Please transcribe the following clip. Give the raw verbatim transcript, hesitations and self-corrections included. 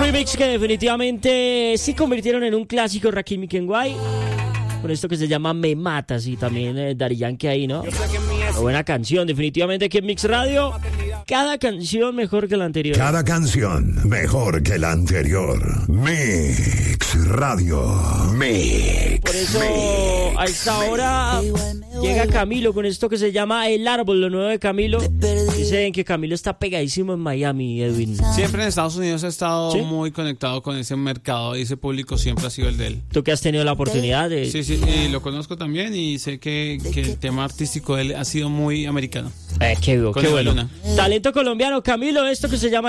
remix que definitivamente sí convirtieron en un clásico Rakim y Kenway. Con esto que se llama Me Matas y también eh, Daddy Yankee ahí, ¿no? Una buena canción, definitivamente aquí en Mix Radio. Cada canción mejor que la anterior. Cada canción mejor que la anterior. Mix Radio. Mix. Por eso a esta hora llega Camilo con esto que se llama El Árbol, lo nuevo de Camilo. Dicen que Camilo está pegadísimo en Miami, Edwin. Siempre en Estados Unidos ha estado ¿Sí? muy conectado con ese mercado y ese público siempre ha sido el de él. Tú que has tenido la oportunidad de... Sí, sí, y lo conozco también y sé que, que el tema artístico de él ha sido muy americano. Eh, qué, Con qué Eva bueno. Luna. Talento colombiano, Camilo, esto que se llama